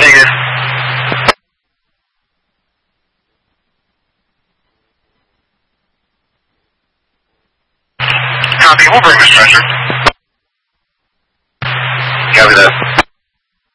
Negative. Copy. We'll bring the stretcher. Copy that.